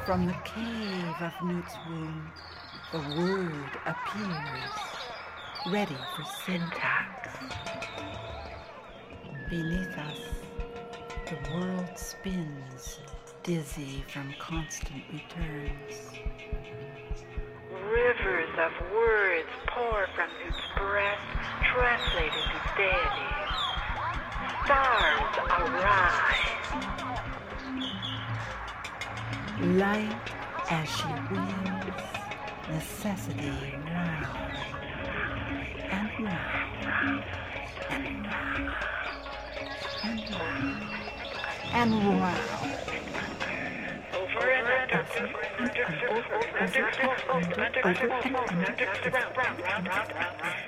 From the cave of Newt's womb, the word appears, ready for syntax. Beneath us, the world spins, dizzy from constant returns. Rivers of words pour from Newt's breast, translated to deities. Stars arise. Light as she wheels, necessity round and round and round and round and round. Over and under, round, round, round, round, round, round, round, round, round, round, round, round, round, round, round, round, round, round, round,